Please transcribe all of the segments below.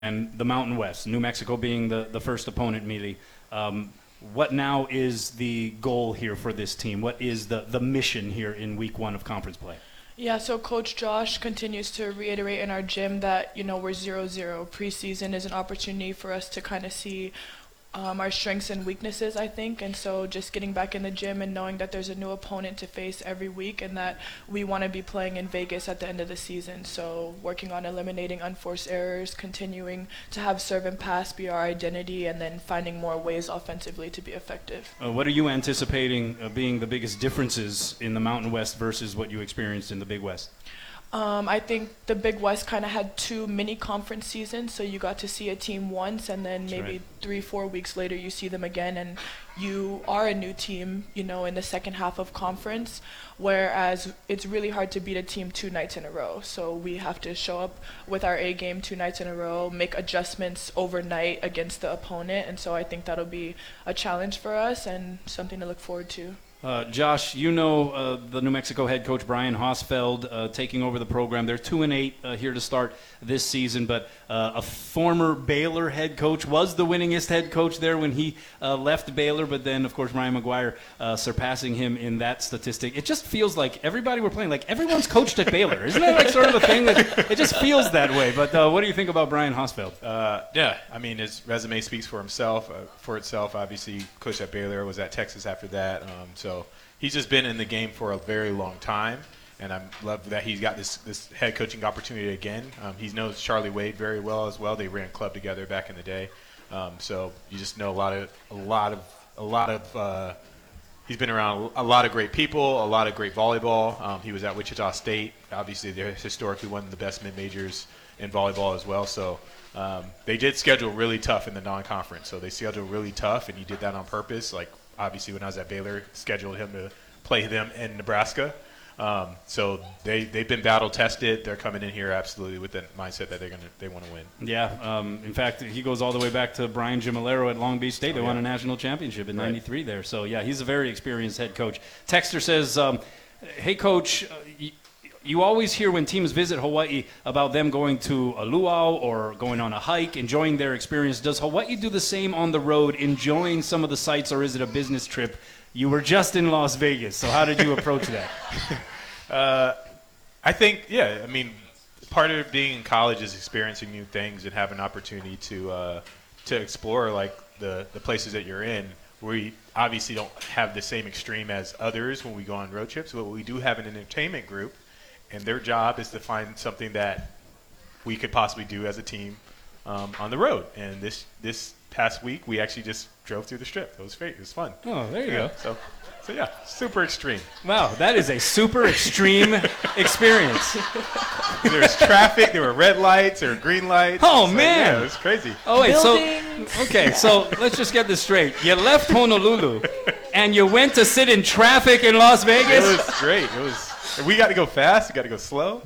and the Mountain West, New Mexico being the first opponent, Mili. What now is the goal here for this team? What is the mission here in week one of conference play? Yeah, so Coach Josh continues to reiterate in our gym that, we're 0-0. Preseason is an opportunity for us to kind of see our strengths and weaknesses, I think. And so just getting back in the gym and knowing that there's a new opponent to face every week and that we want to be playing in Vegas at the end of the season. So working on eliminating unforced errors, continuing to have serve and pass be our identity, and then finding more ways offensively to be effective. What are you anticipating being the biggest differences in the Mountain West versus what you experienced in the Big West? I think the Big West kind of had two mini conference seasons, so you got to see a team once, and then maybe 3-4 weeks later you see them again, and you are a new team, in the second half of conference, whereas it's really hard to beat a team 2 nights in a row. So we have to show up with our A game 2 nights in a row, make adjustments overnight against the opponent, and so I think that'll be a challenge for us and something to look forward to. Josh, the New Mexico head coach Brian Hosfeld taking over the program. They're 2-8 here to start this season, but a former Baylor head coach was the winningest head coach there when he left Baylor, but then, of course, Ryan McGuire surpassing him in that statistic. It just feels like everybody we're playing, like everyone's coached at Baylor. Isn't that like sort of a thing? That it just feels that way. But what do you think about Brian Hosfeld? Yeah, I mean, his resume speaks for himself. For itself, obviously, coached at Baylor, was at Texas after that. So he's just been in the game for a very long time, and I love that he's got this head coaching opportunity again. He knows Charlie Wade very well as well. They ran club together back in the day, so you just know a lot of. He's been around a lot of great people, a lot of great volleyball. He was at Wichita State. Obviously, they're historically one of the best mid-majors in volleyball as well. So they did schedule really tough in the non-conference. So they scheduled really tough, and he did that on purpose. Like, obviously, when I was at Baylor, scheduled him to play them in Nebraska. So they've been battle tested. They're coming in here absolutely with the mindset that they want to win. Yeah. In fact, he goes all the way back to Brian Gimolero at Long Beach State. They won a national championship in '93 there. So yeah, he's a very experienced head coach. Texter says, "Hey, coach." You always hear when teams visit Hawaii about them going to a luau or going on a hike, enjoying their experience. Does Hawaii do the same on the road, enjoying some of the sights, or is it a business trip? You were just in Las Vegas, so how did you approach that? I think, I mean, part of being in college is experiencing new things and having an opportunity to explore, like, the places that you're in. We obviously don't have the same extreme as others when we go on road trips, but we do have an entertainment group. And their job is to find something that we could possibly do as a team on the road. And this past week, we actually just drove through the Strip. It was great. It was fun. Oh, there you go. So yeah, super extreme. Wow, that is a super extreme experience. There was traffic. There were red lights. There were green lights. Oh, so, man. Yeah, it was crazy. Oh, wait. Buildings. So let's just get this straight. You left Honolulu, and you went to sit in traffic in Las Vegas? It was great. We got to go fast. We got to go slow.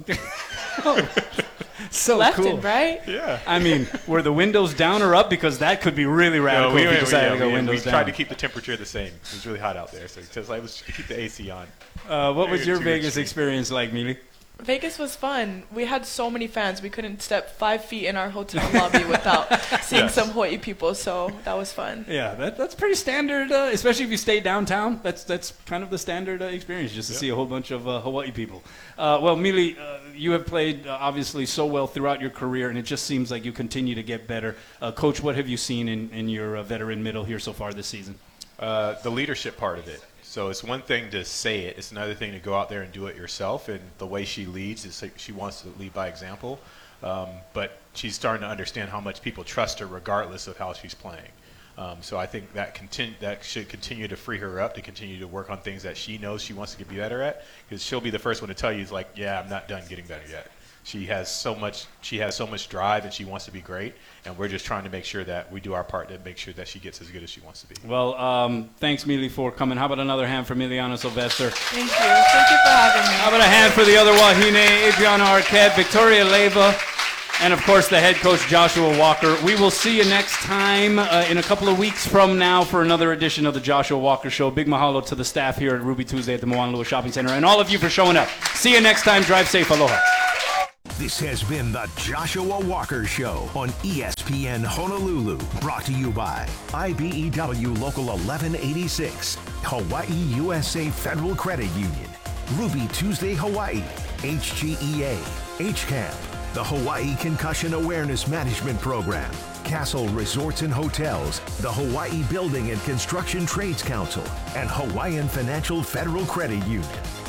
So Left cool. and right. Yeah. I mean, were the windows down or up? Because that could be really radical if you decided to go windows down. We tried to keep the temperature the same. It was really hot out there, so let's keep the AC on. What was your Vegas experience like, Mili? Vegas was fun. We had so many fans. We couldn't step 5 feet in our hotel lobby without seeing some Hawaii people, so that was fun. Yeah, that's pretty standard, especially if you stay downtown. That's kind of the standard experience, just to see a whole bunch of Hawaii people. Well, Mili, you have played obviously so well throughout your career, and it just seems like you continue to get better. Coach, what have you seen in your veteran middle here so far this season? The leadership part of it. So it's one thing to say it. It's another thing to go out there and do it yourself. And the way she leads is like she wants to lead by example. But she's starting to understand how much people trust her regardless of how she's playing. So I think that should continue to free her up to continue to work on things that she knows she wants to get better at. Because she'll be the first one to tell you, like, yeah, I'm not done getting better yet. She has so much drive, and she wants to be great. And we're just trying to make sure that we do our part to make sure that she gets as good as she wants to be. Well, thanks, Mili, for coming. How about another hand for Miliana Sylvester? Thank you. Thank you for having me. How about a hand for the other Wahine, Adriana Arquette, Victoria Leyva, and, of course, the head coach, Joshua Walker. We will see you next time in a couple of weeks from now for another edition of the Joshua Walker Show. Big mahalo to the staff here at Ruby Tuesday at the Moanalua Shopping Center, and all of you for showing up. See you next time. Drive safe. Aloha. This has been the Joshua Walker Show on ESPN Honolulu, brought to you by IBEW Local 1186, Hawaii USA Federal Credit Union, Ruby Tuesday Hawaii, HGEA, HCAMP, the Hawaii Concussion Awareness Management Program, Castle Resorts and Hotels, the Hawaii Building and Construction Trades Council, and Hawaiian Financial Federal Credit Union.